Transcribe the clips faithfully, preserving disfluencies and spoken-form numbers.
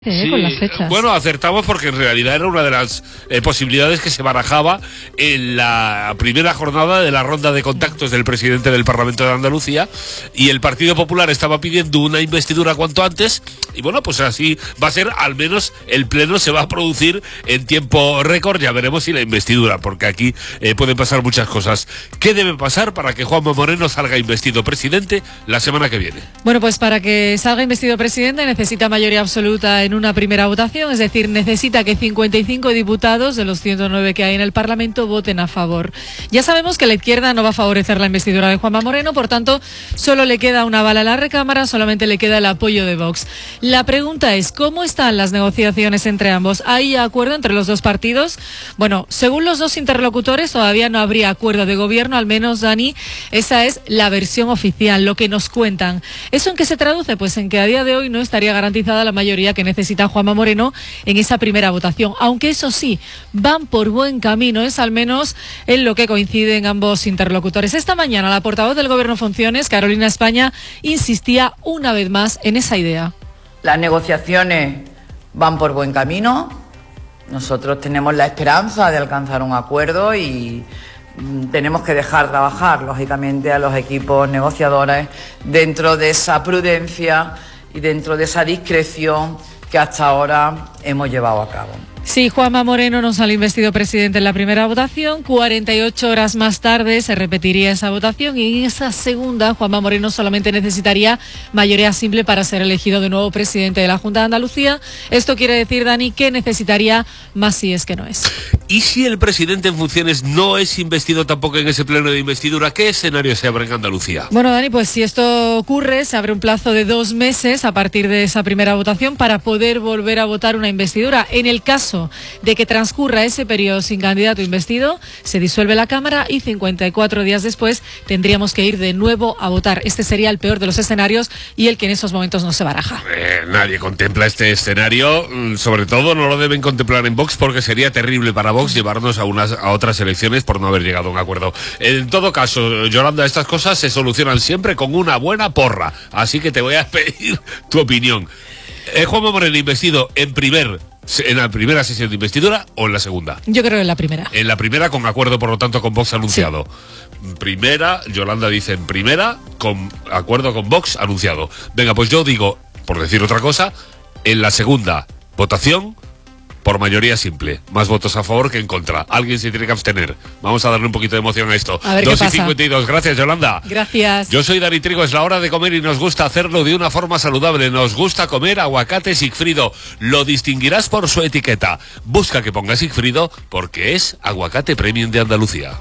Eh, Sí, con las fechas. Bueno, acertamos porque en realidad era una de las eh, posibilidades que se barajaba en la primera jornada de la ronda de contactos del presidente del Parlamento de Andalucía, y el Partido Popular estaba pidiendo una investidura cuanto antes, y bueno, pues así va a ser. Al menos el pleno se va a producir en tiempo récord. Ya veremos si la investidura, porque aquí eh, pueden pasar muchas cosas. ¿Qué debe pasar para que Juanma Moreno salga investido presidente la semana que viene? Bueno, pues para que salga investido presidente necesita mayoría absoluta en una primera votación, es decir, necesita que cincuenta y cinco diputados de los ciento nueve que hay en el Parlamento voten a favor. Ya sabemos que la izquierda no va a favorecer la investidura de Juanma Moreno, por tanto, solo le queda una bala en la recámara, solamente le queda el apoyo de Vox. La pregunta es, ¿cómo están las negociaciones entre ambos? ¿Hay acuerdo entre los dos partidos? Bueno, según los dos interlocutores, todavía no habría acuerdo de gobierno, al menos, Dani, esa es la versión oficial, lo que nos cuentan. ¿Eso en qué se traduce? Pues en que a día de hoy no estaría garantizada la mayoría que necesita Juanma Moreno en esa primera votación, aunque eso sí, van por buen camino, es al menos en lo que coinciden ambos interlocutores. Esta mañana la portavoz del Gobierno en funciones, Carolina España, insistía una vez más en esa idea. Las negociaciones van por buen camino, nosotros tenemos la esperanza de alcanzar un acuerdo y tenemos que dejar trabajar, lógicamente, a los equipos negociadores dentro de esa prudencia y dentro de esa discreción que hasta ahora hemos llevado a cabo. Sí, Juanma Moreno no sale investido presidente en la primera votación, cuarenta y ocho horas más tarde se repetiría esa votación y en esa segunda Juanma Moreno solamente necesitaría mayoría simple para ser elegido de nuevo presidente de la Junta de Andalucía. Esto quiere decir, Dani, que necesitaría más si es que no es. ¿Y si el presidente en funciones no es investido tampoco en ese pleno de investidura? ¿Qué escenario se abre en Andalucía? Bueno, Dani, pues si esto ocurre, se abre un plazo de dos meses a partir de esa primera votación para poder volver a votar una investidura. En el caso de que transcurra ese periodo sin candidato investido, se disuelve la Cámara y cincuenta y cuatro días después tendríamos que ir de nuevo a votar. Este sería el peor de los escenarios y el que en esos momentos no se baraja. Eh, nadie contempla este escenario, sobre todo no lo deben contemplar en Vox, porque sería terrible para Vox llevarnos a unas a otras elecciones por no haber llegado a un acuerdo. En todo caso, Yolanda, estas cosas se solucionan siempre con una buena porra, así que te voy a pedir tu opinión. ¿Es Juanma Moreno investido en primer en la primera sesión de investidura o en la segunda? Yo creo en la primera. En la primera, con acuerdo, por lo tanto, con Vox anunciado. Sí. Primera, Yolanda dice en primera, con acuerdo con Vox anunciado. Venga, pues yo digo, por decir otra cosa, en la segunda votación, por mayoría simple. Más votos a favor que en contra. Alguien se tiene que abstener. Vamos a darle un poquito de emoción a esto. A ver dos qué y pasa. cincuenta y dos. Gracias, Yolanda. Gracias. Yo soy Dani Trigo. Es la hora de comer y nos gusta hacerlo de una forma saludable. Nos gusta comer aguacate Sigfrido. Lo distinguirás por su etiqueta. Busca que ponga Sigfrido porque es aguacate premium de Andalucía.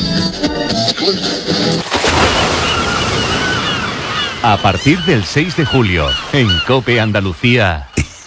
A partir del seis de julio, en COPE Andalucía.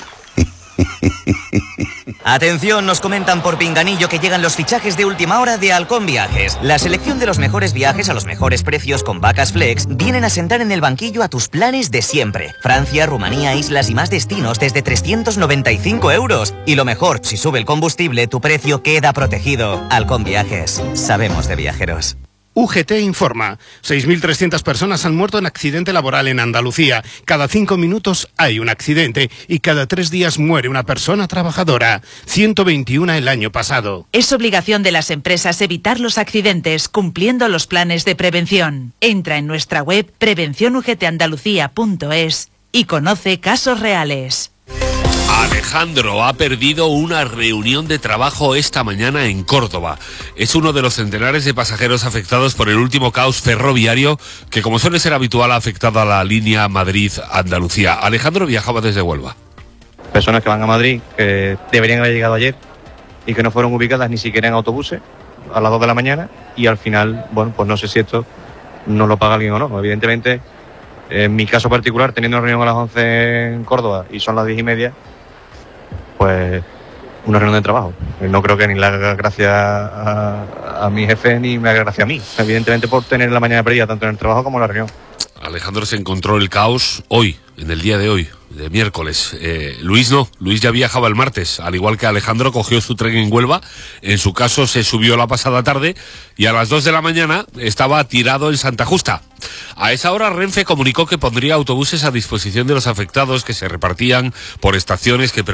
Atención, nos comentan por Pinganillo que llegan los fichajes de última hora de Halcón Viajes. La selección de los mejores viajes a los mejores precios con vacas flex vienen a sentar en el banquillo a tus planes de siempre. Francia, Rumanía, islas y más destinos desde trescientos noventa y cinco euros. Y lo mejor, si sube el combustible, tu precio queda protegido. Halcón Viajes. Sabemos de viajeros. U G T informa. seis mil trescientas personas han muerto en accidente laboral en Andalucía. Cada cinco minutos hay un accidente y cada tres días muere una persona trabajadora. ciento veintiuno el año pasado. Es obligación de las empresas evitar los accidentes cumpliendo los planes de prevención. Entra en nuestra web prevención u g t andalucía punto es y conoce casos reales. Alejandro ha perdido una reunión de trabajo esta mañana en Córdoba. Es uno de los centenares de pasajeros afectados por el último caos ferroviario que, como suele ser habitual, ha afectado a la línea Madrid-Andalucía. Alejandro viajaba desde Huelva. Personas que van a Madrid, que deberían haber llegado ayer y que no fueron ubicadas ni siquiera en autobuses a las dos de la mañana, y al final, bueno, pues no sé si esto no lo paga alguien o no. Evidentemente, en mi caso particular, teniendo reunión a las once en Córdoba y son las diez y media, pues una reunión de trabajo. No creo que ni le haga gracia a, a mi jefe ni me haga gracia a mí. Evidentemente por tener la mañana perdida tanto en el trabajo como en la reunión. Alejandro se encontró el caos hoy, en el día de hoy, de miércoles. Eh, Luis no, Luis ya viajaba el martes, al igual que Alejandro cogió su tren en Huelva, en su caso se subió la pasada tarde y a las dos de la mañana estaba tirado en Santa Justa. A esa hora Renfe comunicó que pondría autobuses a disposición de los afectados que se repartían por estaciones que